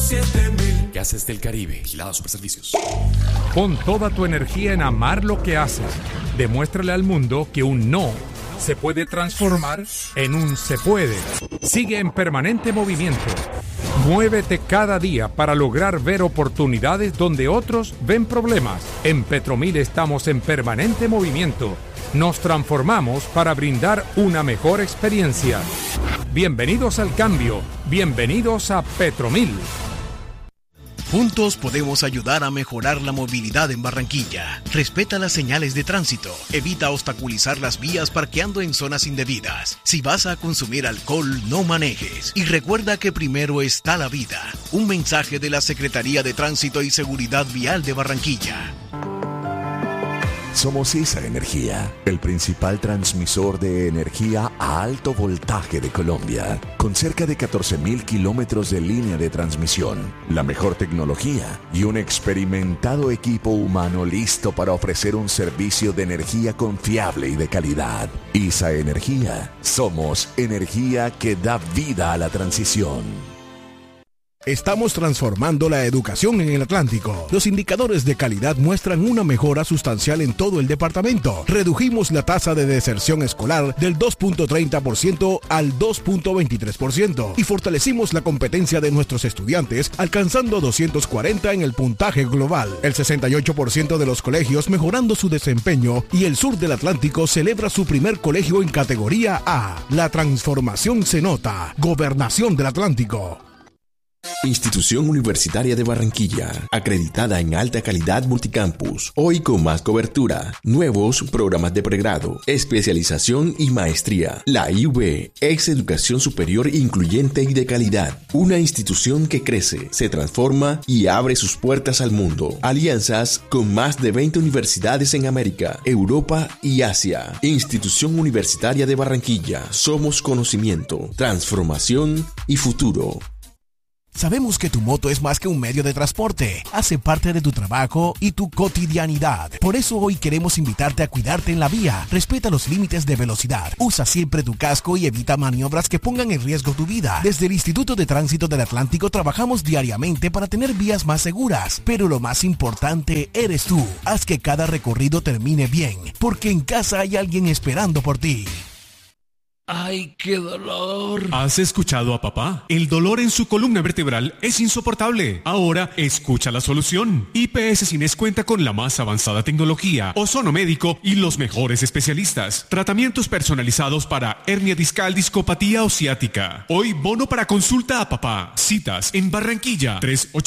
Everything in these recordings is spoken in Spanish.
7000. Gases del Caribe, Vigilado Superservicios. Pon toda tu energía en amar lo que haces. Demuéstrale al mundo que un no se puede transformar en un se puede. Sigue en permanente movimiento. Muévete cada día para lograr ver oportunidades donde otros ven problemas. En Petromil estamos en permanente movimiento. Nos transformamos para brindar una mejor experiencia. Bienvenidos al cambio. Bienvenidos a Petromil. Juntos podemos ayudar a mejorar la movilidad en Barranquilla. Respeta las señales de tránsito. Evita obstaculizar las vías parqueando en zonas indebidas. Si vas a consumir alcohol, no manejes. Y recuerda que primero está la vida. Un mensaje de la Secretaría de Tránsito y Seguridad Vial de Barranquilla. Somos esa energía, el principal transmisor de energía a alto voltaje de Colombia, con cerca de 14.000 kilómetros de línea de transmisión, la mejor tecnología y un experimentado equipo humano listo para ofrecer un servicio de energía confiable y de calidad. ISA Energía, somos energía que da vida a la transición. Estamos transformando la educación en el Atlántico. Los indicadores de calidad muestran una mejora sustancial en todo el departamento. Redujimos la tasa de deserción escolar del 2.30% al 2.23% y fortalecimos la competencia de nuestros estudiantes, alcanzando 240 en el puntaje global. El 68% de los colegios mejorando su desempeño y el sur del Atlántico celebra su primer colegio en categoría A. La transformación se nota. Gobernación del Atlántico. Institución Universitaria de Barranquilla, acreditada en alta calidad multicampus, hoy con más cobertura, nuevos programas de pregrado, especialización y maestría. La IUB es educación superior incluyente y de calidad, una institución que crece, se transforma y abre sus puertas al mundo. Alianzas con más de 20 universidades en América, Europa y Asia. Institución Universitaria de Barranquilla, somos conocimiento, transformación y futuro. Sabemos que tu moto es más que un medio de transporte, hace parte de tu trabajo y tu cotidianidad. Por eso hoy queremos invitarte a cuidarte en la vía. Respeta los límites de velocidad, usa siempre tu casco y evita maniobras que pongan en riesgo tu vida. Desde el Instituto de Tránsito del Atlántico trabajamos diariamente para tener vías más seguras, pero lo más importante eres tú. Haz que cada recorrido termine bien, porque en casa hay alguien esperando por ti. ¡Ay, qué dolor! ¿Has escuchado a papá? El dolor en su columna vertebral es insoportable. Ahora, escucha la solución. IPS Cines cuenta con la más avanzada tecnología, ozono médico y los mejores especialistas. Tratamientos personalizados para hernia discal, discopatía o ciática. Hoy, bono para consulta a papá. Citas en Barranquilla,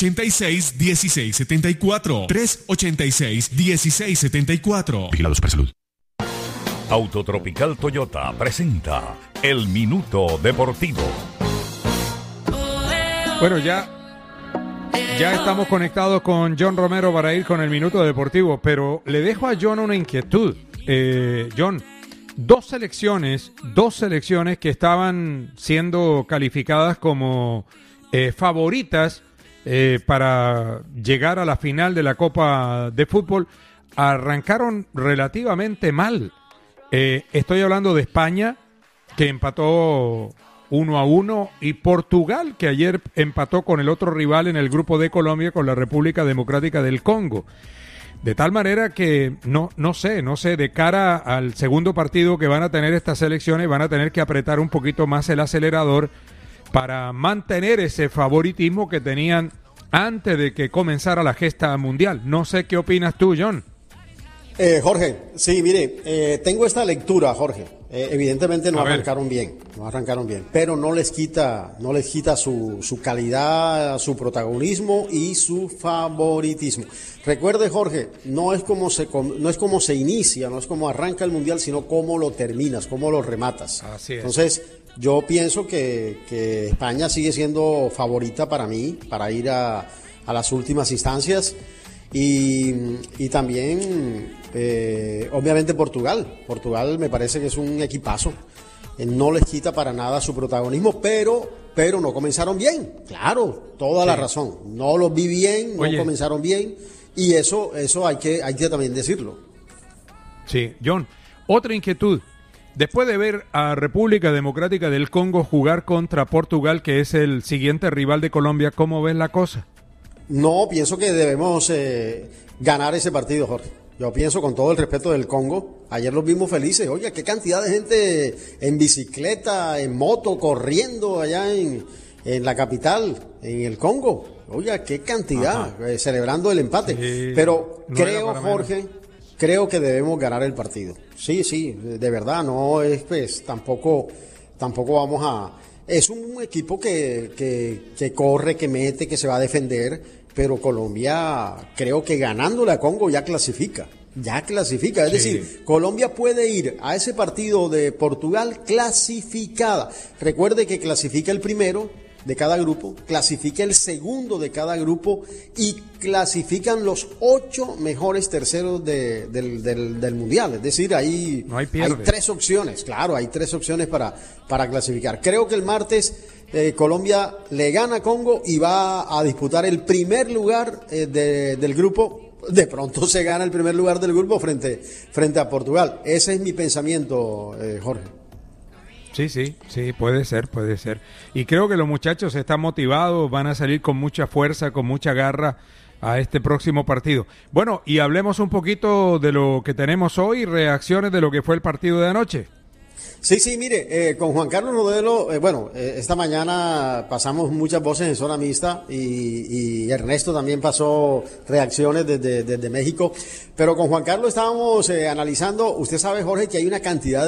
386-1674. 386-1674. Vigilado Supersalud. Autotropical Toyota presenta El Minuto Deportivo. Bueno, ya estamos conectados con John Romero para ir con el Minuto Deportivo, pero le dejo a John una inquietud. John, dos selecciones que estaban siendo calificadas como favoritas para llegar a la final de la Copa de Fútbol arrancaron relativamente mal. Estoy hablando de España, que empató 1-1, y Portugal, que ayer empató con el otro rival en el grupo de Colombia, con la República Democrática del Congo. De tal manera que no sé, de cara al segundo partido que van a tener estas selecciones, van a tener que apretar un poquito más el acelerador para mantener ese favoritismo que tenían antes de que comenzara la gesta mundial. No sé qué opinas tú, John. Jorge, sí, mire, tengo esta lectura, Jorge. Evidentemente no arrancaron bien, pero no les quita su calidad, su protagonismo y su favoritismo. Recuerde, Jorge, no es como se inicia, no es como arranca el mundial, sino cómo lo terminas, cómo lo rematas. Así es. Entonces, yo pienso que España sigue siendo favorita para mí, para ir a las últimas instancias. Y también, obviamente, Portugal me parece que es un equipazo. No les quita para nada su protagonismo, pero no comenzaron bien. Claro, toda la razón. No los vi bien, no comenzaron bien, y eso hay que también decirlo. Sí, John, otra inquietud. Después de ver a República Democrática del Congo jugar contra Portugal, que es el siguiente rival de Colombia, ¿cómo ves la cosa? No, pienso que debemos ganar ese partido, Jorge. Yo pienso, con todo el respeto del Congo, ayer los vimos felices. Oye, qué cantidad de gente en bicicleta, en moto, corriendo allá en la capital, en el Congo. Oye, qué cantidad, celebrando el empate. Sí, pero no creo, Jorge, creo que debemos ganar el partido. Sí, de verdad, no es, pues, tampoco vamos a... Es un equipo que corre, que mete, que se va a defender, pero Colombia, creo que ganándole a Congo ya clasifica. Es decir, Colombia puede ir a ese partido de Portugal clasificada. Recuerde que clasifica el primero de cada grupo, clasifica el segundo de cada grupo y clasifican los 8 mejores terceros del mundial. Es decir, hay 3 opciones, claro, hay 3 opciones para clasificar. Creo que el martes Colombia le gana a Congo y va a disputar el primer lugar del grupo. De pronto se gana el primer lugar del grupo frente a Portugal. Ese es mi pensamiento, Jorge. Sí, puede ser. Y creo que los muchachos están motivados, van a salir con mucha fuerza, con mucha garra a este próximo partido. Bueno, y hablemos un poquito de lo que tenemos hoy, reacciones de lo que fue el partido de anoche. Sí, mire, con Juan Carlos Rodelo, esta mañana pasamos muchas voces en zona mixta y Ernesto también pasó reacciones desde México, pero con Juan Carlos estábamos analizando. Usted sabe, Jorge, que hay una cantidad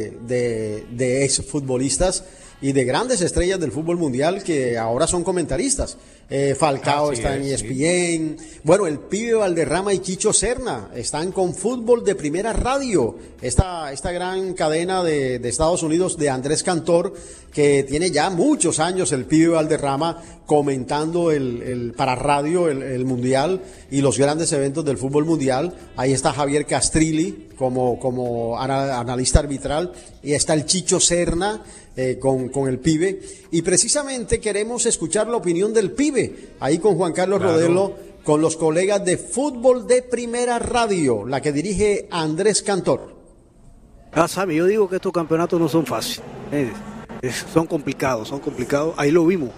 de exfutbolistas y de grandes estrellas del fútbol mundial que ahora son comentaristas. Falcao está en ESPN. Sí. Bueno, el Pibe Valderrama y Chicho Serna están con Fútbol de Primera Radio, esta gran cadena de Estados Unidos de Andrés Cantor, que tiene ya muchos años el Pibe Valderrama comentando para radio el mundial y los grandes eventos del fútbol mundial. Ahí está Javier Castrilli como analista arbitral y está el Chicho Serna con el Pibe, y precisamente queremos escuchar la opinión del Pibe ahí con Juan Carlos Rodelo, con los colegas de Fútbol de Primera Radio, la que dirige Andrés Cantor. Sammy, yo digo que estos campeonatos no son fáciles, son complicados, ahí lo vimos.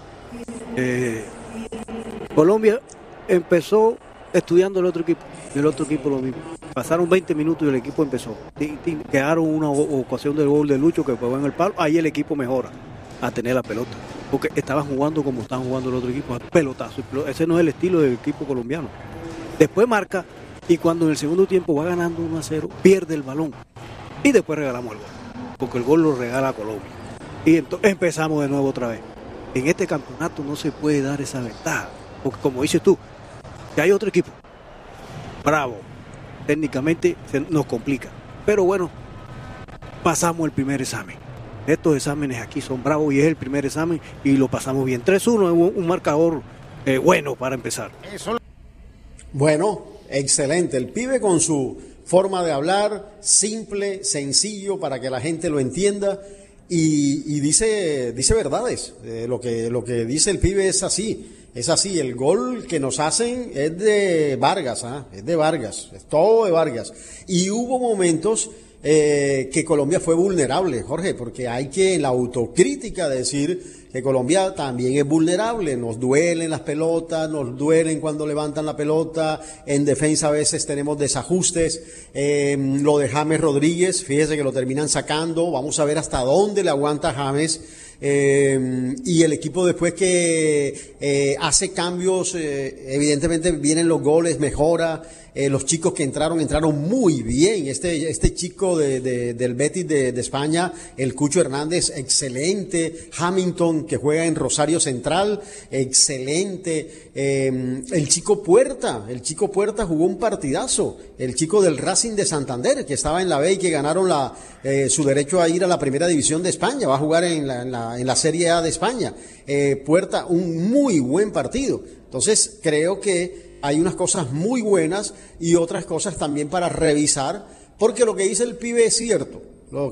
Colombia empezó estudiando el otro equipo lo mismo. Pasaron 20 minutos y el equipo empezó. Quedaron una ocasión del gol de Lucho que pegó en el palo. Ahí el equipo mejora a tener la pelota, porque estaban jugando como estaban jugando el otro equipo, pelotazo. Ese no es el estilo del equipo colombiano. Después marca, y cuando en el segundo tiempo va ganando 1-0, pierde el balón. Y después regalamos el gol, porque el gol lo regala a Colombia. Y entonces empezamos de nuevo otra vez. En este campeonato no se puede dar esa ventaja, porque como dices tú, que hay otro equipo bravo, técnicamente nos complica, pero bueno, pasamos el primer examen. Estos exámenes aquí son bravos y es el primer examen y lo pasamos bien. 3-1 es un marcador bueno para empezar. Bueno, excelente. El Pibe con su forma de hablar, simple, sencillo, para que la gente lo entienda, y dice verdades. Lo que dice el Pibe es así. El gol que nos hacen es de Vargas, es todo de Vargas. Y hubo momentos que Colombia fue vulnerable, Jorge, porque hay que en la autocrítica decir que Colombia también es vulnerable. Nos duelen las pelotas, nos duelen cuando levantan la pelota, en defensa a veces tenemos desajustes. Lo de James Rodríguez, fíjese que lo terminan sacando, vamos a ver hasta dónde le aguanta James. Y el equipo, después que hace cambios, evidentemente vienen los goles, mejora. Los chicos que entraron muy bien. Este chico del Betis de España, el Cucho Hernández, excelente. Hamilton, que juega en Rosario Central, excelente. El chico Puerta jugó un partidazo. El chico del Racing de Santander, que estaba en la B y que ganaron su derecho a ir a la primera división de España, va a jugar en la Serie A de España. Puerta, un muy buen partido. Entonces creo que hay unas cosas muy buenas y otras cosas también para revisar, porque lo que dice el Pibe es cierto.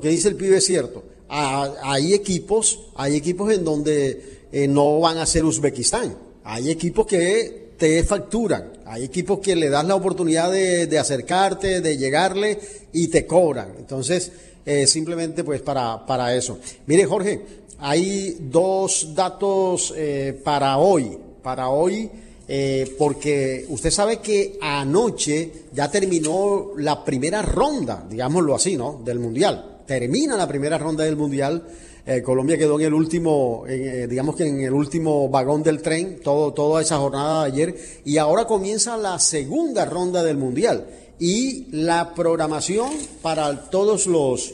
Hay equipos en donde no van a ser Uzbekistán. Hay equipos que te facturan, hay equipos que le das la oportunidad de acercarte, de llegarle y te cobran. Entonces, simplemente pues para eso. Mire, Jorge, hay 2 datos para hoy, porque usted sabe que anoche ya terminó la primera ronda, digámoslo así, ¿no?, del Mundial. Termina la primera ronda del Mundial. Colombia quedó en el último, digamos que en el último vagón del tren, toda esa jornada de ayer, y ahora comienza la segunda ronda del Mundial. Y la programación para todos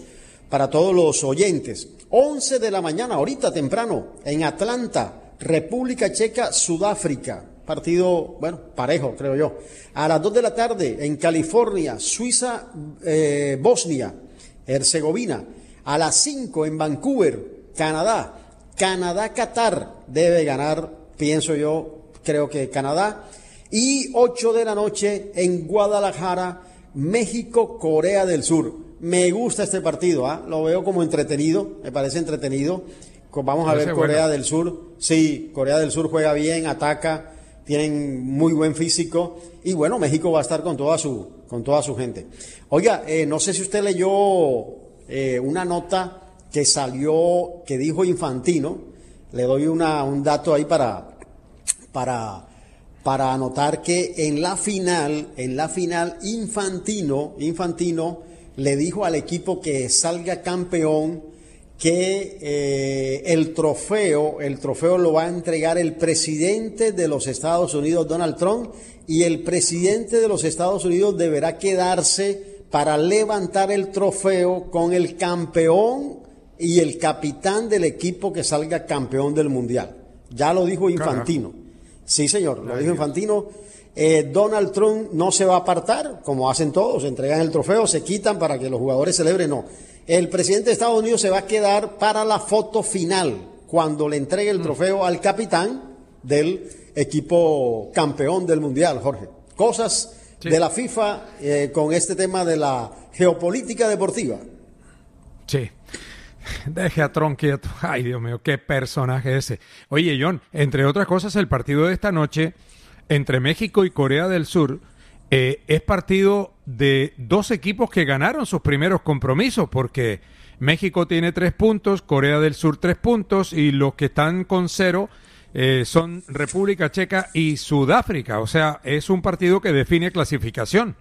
los oyentes. 11 de la mañana, ahorita temprano, en Atlanta, República Checa, Sudáfrica. Partido, bueno, parejo, creo yo. A las 2 de la tarde, en California, Suiza, Bosnia, Herzegovina. A las 5 en Vancouver, Canadá. Qatar debe ganar, pienso yo, creo que Canadá. Y 8 de la noche en Guadalajara, México, Corea del Sur. Me gusta este partido, lo veo como entretenido, me parece entretenido. Vamos a ver Corea del Sur. Sí, Corea del Sur juega bien, ataca, tienen muy buen físico. Y bueno, México va a estar con toda su gente. Oiga, no sé si usted leyó una nota que salió, que dijo Infantino. Le doy un dato ahí para anotar que en la final Infantino le dijo al equipo que salga campeón que el trofeo lo va a entregar el presidente de los Estados Unidos, Donald Trump, y el presidente de los Estados Unidos deberá quedarse para levantar el trofeo con el campeón y el capitán del equipo que salga campeón del Mundial. Ya lo dijo Infantino. Sí, señor, lo dijo Infantino. Donald Trump no se va a apartar, como hacen todos, entregan el trofeo, se quitan para que los jugadores celebren, no. El presidente de Estados Unidos se va a quedar para la foto final, cuando le entregue el trofeo al capitán del equipo campeón del Mundial, Jorge. Cosas de la FIFA con este tema de la geopolítica deportiva. Sí. Deje a Trump quieto. Ay, Dios mío, qué personaje ese. Oye, John, entre otras cosas, el partido de esta noche entre México y Corea del Sur es partido de 2 equipos que ganaron sus primeros compromisos, porque México tiene 3 puntos, Corea del Sur 3 puntos, y los que están con 0 son República Checa y Sudáfrica. O sea, es un partido que define clasificación.